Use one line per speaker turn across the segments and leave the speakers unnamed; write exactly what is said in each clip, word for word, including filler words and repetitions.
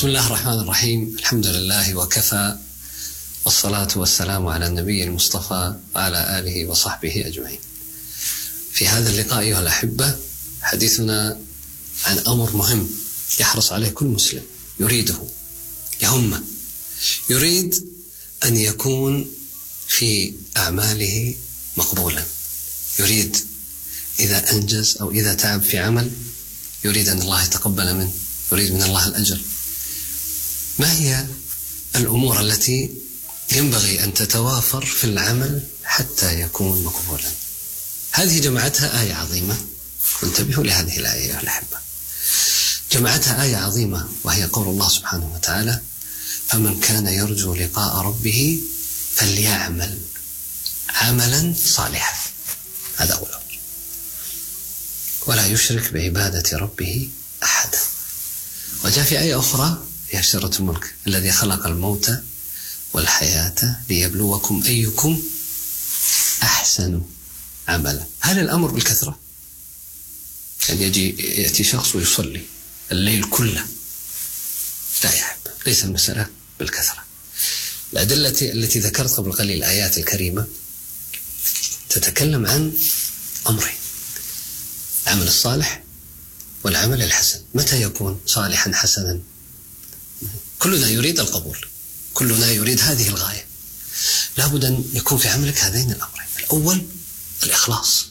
بسم الله الرحمن الرحيم. الحمد لله وكفى، والصلاة والسلام على النبي المصطفى وعلى آله وصحبه أجمعين. في هذا اللقاء أيها الأحبة حديثنا عن أمر مهم يحرص عليه كل مسلم يريده يهمه، يريد أن يكون في أعماله مقبولا، يريد إذا أنجز أو إذا تعب في عمل يريد أن الله يتقبل منه، يريد من الله الأجر. ما هي الأمور التي ينبغي أن تتوافر في العمل حتى يكون مقبولا؟ هذه جمعتها آية عظيمة، وانتبهوا لهذه الآية يا الأحبة. جمعتها آية عظيمة وهي قول الله سبحانه وتعالى: فمن كان يرجو لقاء ربه فليعمل عملا صالحا. هذا أول أمر، ولا يشرك بعبادة ربه أحدا. وجاء في آية أخرى هي سورة الملك: الذي خلق الموت والحياة ليبلوكم أيكم أحسن عملا. هل الأمر بالكثرة؟ يعني يجي يأتي شخص ويصلي الليل كله؟ لا يا أحبة، ليس المسألة بالكثرة. الأدلة التي ذكرت قبل قليل الآيات الكريمة تتكلم عن أمرين: العمل الصالح والعمل الحسن. متى يكون صالحا حسنا؟ كلنا يريد القبول، كلنا يريد هذه الغاية. لابد أن يكون في عملك هذين الأمرين. الأول الإخلاص.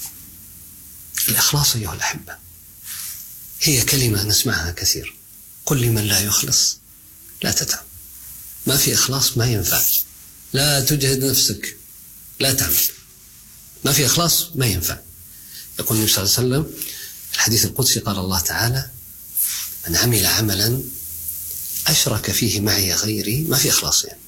الإخلاص أيها الأحبة هي كلمة نسمعها كثير: قل لمن لا يخلص لا تتعب. ما في إخلاص ما ينفع، لا تجهد نفسك لا تعمل. ما في إخلاص ما ينفع. يقول النبي صلى الله عليه وسلم الحديث القدسي: قال الله تعالى: من عمل عملا أشرك فيه معي غيري، ما في إخلاص يعني،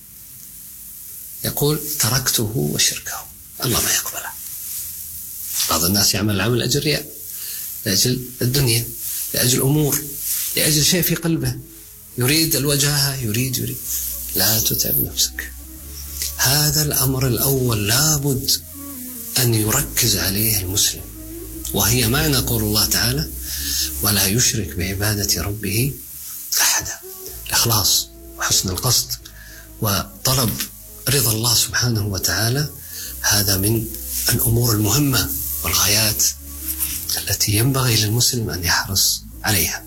يقول تركته وشركه، الله ما يقبله. بعض الناس يعمل العمل لأجل رياء، لأجل الدنيا، لأجل أمور، لأجل شيء في قلبه، يريد الوجاهة، يريد يريد لا تتعب نفسك. هذا الأمر الأول لابد أن يركز عليه المسلم، وهي معنى قول الله تعالى: ولا يشرك بعبادة ربه أحدا. الإخلاص وحسن القصد وطلب رضا الله سبحانه وتعالى، هذا من الأمور المهمة والغايات التي ينبغي للمسلم أن يحرص عليها.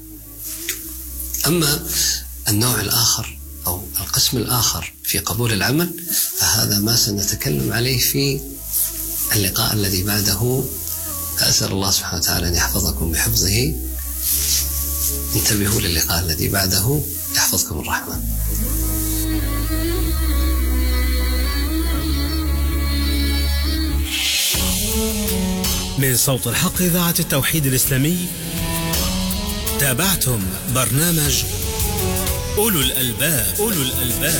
أما النوع الآخر أو القسم الآخر في قبول العمل فهذا ما سنتكلم عليه في اللقاء الذي بعده. أسأل الله سبحانه وتعالى أن يحفظكم بحفظه. انتبهوا للقاء الذي بعده، يحفظكم الرحمن.
من صوت الحق إذاعة التوحيد الإسلامي، تابعتم برنامج أولو الألباب. أولو الألباب